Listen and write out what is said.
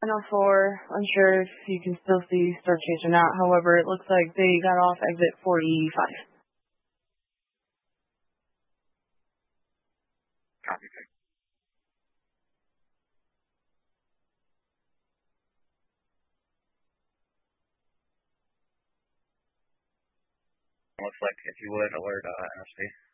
104, unsure if you can still see Star Chase or not. However, it looks like they got off exit 45. Copy. Looks like, if you would, alert NSP.